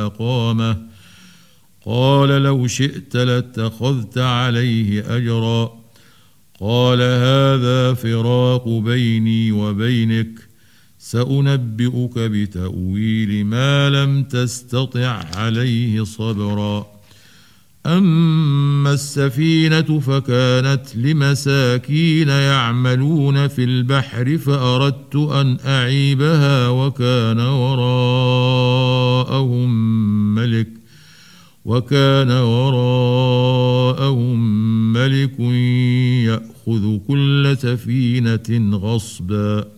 فأقامه. قال لو شئت لاتخذت عليه أجرا. قال هذا فراق بيني وبينك، سأنبئك بتأويل ما لم تستطع عليه صبرا. أما السفينة فكانت لمساكين يعملون في البحر فأردت أن أعيبها وكان وراءهم ملك يأخذ كل سفينة غصبا.